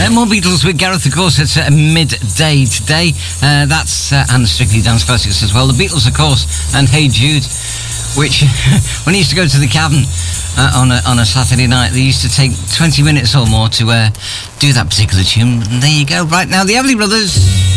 More Beatles with Gareth, of course, at midday today. That's and Strictly Dance Classics as well. The Beatles, of course, and Hey Jude, which when I used to go to the Cavern on a Saturday night, they used to take 20 minutes or more to do that particular tune. And there you go. Right now, the Everly Brothers.